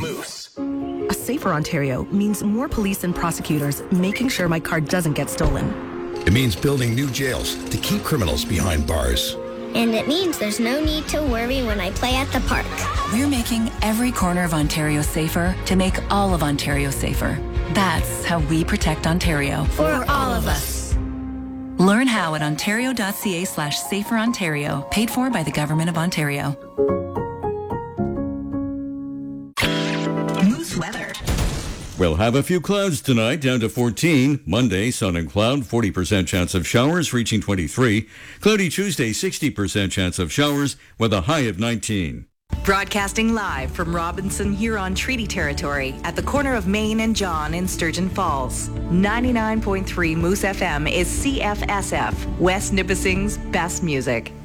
Moose. A safer Ontario means more police and prosecutors making sure my car doesn't get stolen. It means building new jails to keep criminals behind bars. And it means there's no need to worry when I play at the park. We're making every corner of Ontario safer to make all of Ontario safer. That's how we protect Ontario. For all of us. Learn how at ontario.ca/saferontario, paid for by the Government of Ontario. Moose weather. We'll have a few clouds tonight, down to 14. Monday, sun and cloud, 40% chance of showers, reaching 23. Cloudy Tuesday, 60% chance of showers, with a high of 19. Broadcasting live from Robinson Huron Treaty Territory at the corner of Main and John in Sturgeon Falls. 99.3 Moose FM is CFSF, West Nipissing's best music.